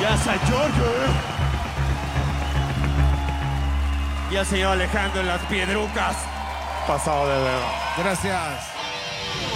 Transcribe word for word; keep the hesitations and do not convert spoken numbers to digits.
Gracias, Giorgio. Y al señor Alejandro en las piedrucas. Pasado de verga. Gracias.